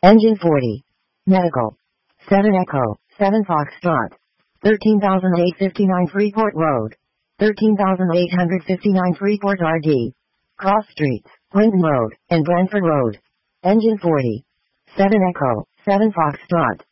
Engine 40. Medical. 7 Echo, 7 Foxtrot. 13,859 Freeport Road. 13,859 Freeport RD. Cross Streets, Winton Road, and Brantford Road. Engine 40. 7 Echo, 7 Foxtrot.